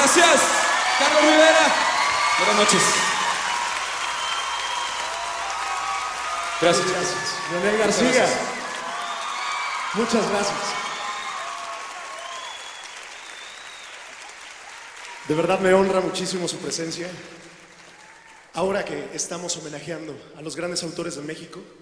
Gracias, Carlos Rivera. Buenas noches. Gracias. Leonel García. Muchas gracias. De verdad me honra muchísimo su presencia. Ahora que estamos homenajeando a los grandes autores de México,